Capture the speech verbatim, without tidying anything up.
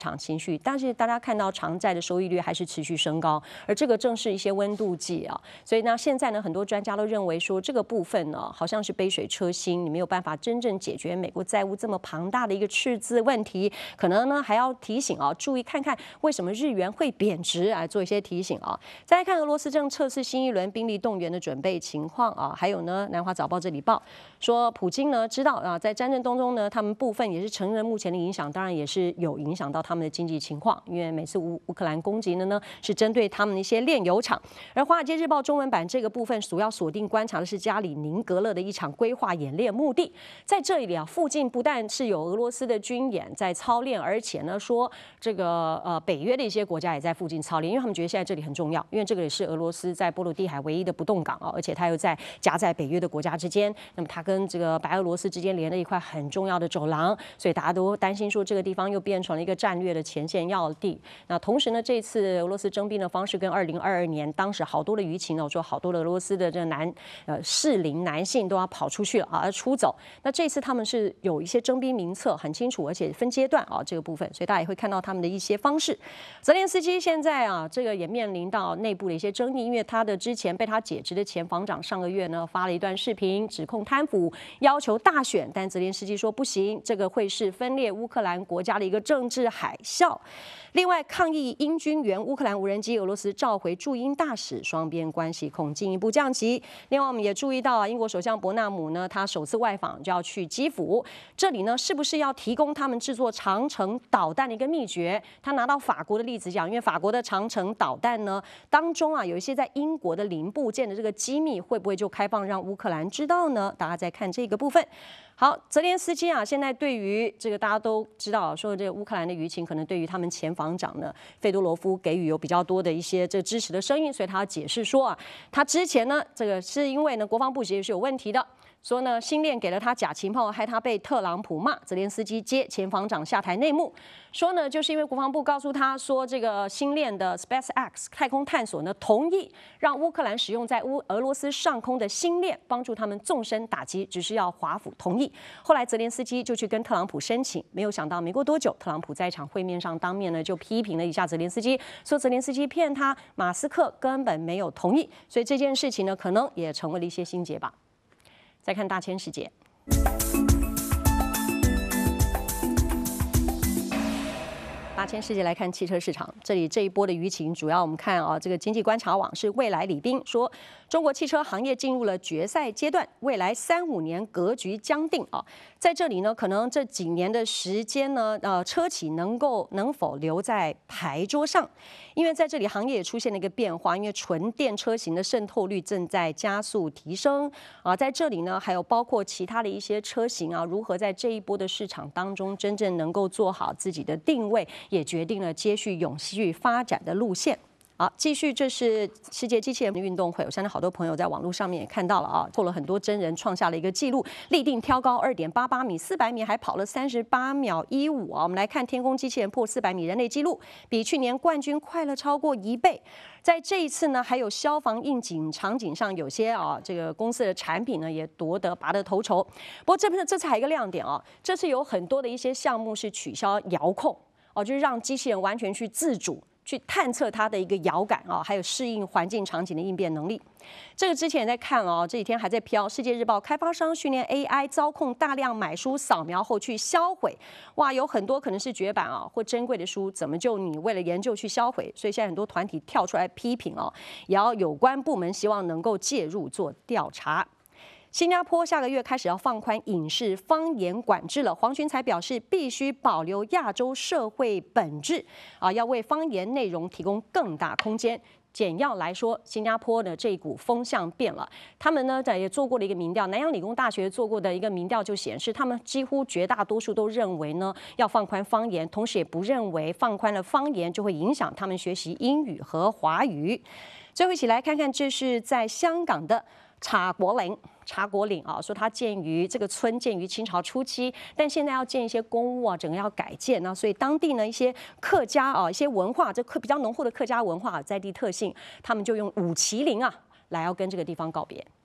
场情绪，但是大家看到长债的收益率还是持续升高，而这个正是一些温度计啊。所以呢，现在呢，很多专家都认为说，这个部分呢，好像是杯水车薪，你没有办法真正解决美国债务这么庞大的一个赤字问题。可能呢，还要提醒啊，注意看看为什么日元会贬值，来做一些提醒啊。再来看俄罗斯正测试新一轮兵力动员的准备情况啊，还有呢，南华早报这里报说，普京呢知道啊，在战争当中呢，他们部分也是承认目前的影响，当然也是有影响到他。他们的经济情况，因为每次乌乌克兰攻击的呢是针对他们的一些炼油厂，而《华尔街日报》中文版这个部分主要锁定观察的是加里宁格勒的一场规划演练目的，在这里啊附近不但是有俄罗斯的军演在操练，而且呢说这个呃北约的一些国家也在附近操练，因为他们觉得现在这里很重要，因为这个也是俄罗斯在波罗的海唯一的不动港啊，而且它又在夹在北约的国家之间，那么它跟这个白俄罗斯之间连了一块很重要的走廊，所以大家都担心说这个地方又变成了一个战略的前线要地。那同时呢，这次俄罗斯征兵的方式跟二零二二年当时好多的舆情呢，我说好多的俄罗斯的这男呃适龄男性都要跑出去了啊，出走。那这次他们是有一些征兵名册很清楚，而且分阶段啊这个部分，所以大家也会看到他们的一些方式。泽连斯基现在啊，这个也面临到内部的一些争议，因为他的之前被他解职的前防长上个月呢发了一段视频，指控贪腐，要求大选，但泽连斯基说不行，这个会是分裂乌克兰国家的一个政治海啸。另外，抗议英军援乌克兰无人机，俄罗斯召回驻英大使，双边关系恐进一步降级。另外，我们也注意到啊，英国首相伯纳姆呢，他首次外访就要去基辅，这里呢是不是要提供他们制作长程导弹的一个秘诀？他拿到法国的例子讲，因为法国的长程导弹呢当中啊有一些在英国的零部件的这个机密，会不会就开放让乌克兰知道呢？大家再看这个部分。好，泽连斯基啊，现在对于这个大家都知道，说这个乌克兰的舆情可能对于他们前防长呢费多罗夫给予有比较多的一些这支持的声音，所以他要解释说啊，他之前呢这个是因为呢国防部其实是有问题的。说呢，星链给了他假情报，害他被特朗普骂。泽连斯基接前防长下台内幕，说呢，就是因为国防部告诉他说，这个星链的 SpaceX 太空探索呢，同意让乌克兰使用在乌俄罗斯上空的星链，帮助他们纵深打击，只是要华府同意。后来泽连斯基就去跟特朗普申请，没有想到没过多久，特朗普在一场会面上当面呢就批评了一下泽连斯基，说泽连斯基骗他，马斯克根本没有同意。所以这件事情呢，可能也成为了一些心结吧。再看大千世界，大千世界来看汽车市场，这里这一波的舆情，主要我们看啊，这个经济观察网是未来李斌说，中国汽车行业进入了决赛阶段，未来三五年格局将定啊。在这里呢，可能这几年的时间呢，呃，车企能够能否留在牌桌上？因为在这里行业也出现了一个变化，因为纯电车型的渗透率正在加速提升啊。在这里呢，还有包括其他的一些车型啊，如何在这一波的市场当中真正能够做好自己的定位，也决定了接续永续发展的路线。好，继续，这是世界机器人运动会，我相信好多朋友在网络上面也看到了啊，破了很多真人，创下了一个纪录，立定挑高二点八八米，四百米还跑了三十八秒一五啊。我们来看天宫机器人破四百米人类纪录，比去年冠军快了超过一倍。在这一次呢，还有消防应急场景上，有些啊这个公司的产品呢也夺得拔得头筹。不过这不是这次还有一个亮点啊，这次有很多的一些项目是取消遥控哦，就是让机器人完全去自主。去探测它的一个遥感啊，还有适应环境场景的应变能力。这个之前也在看哦，这几天还在飘。世界日报开发商训练 A I 操控大量买书扫描后去销毁，哇，有很多可能是绝版啊或珍贵的书，怎么就你为了研究去销毁？所以现在很多团体跳出来批评哦，也要有关部门希望能够介入做调查。新加坡下个月开始要放宽影视方言管制了。黄群才表示，必须保留亚洲社会本质啊，要为方言内容提供更大空间。简要来说，新加坡的这一股风向变了。他们呢也做过了一个民调，南洋理工大学做过的一个民调就显示，他们几乎绝大多数都认为呢要放宽方言，同时也不认为放宽了方言就会影响他们学习英语和华语。最后一起来看看，这是在香港的茶果岭。茶果岭啊，说它建于这个村建于清朝初期，但现在要建一些公屋啊，整个要改建啊，所以当地呢一些客家啊，一些文化，这客比较浓厚的客家文化在地特性，他们就用五麒麟啊来要跟这个地方告别。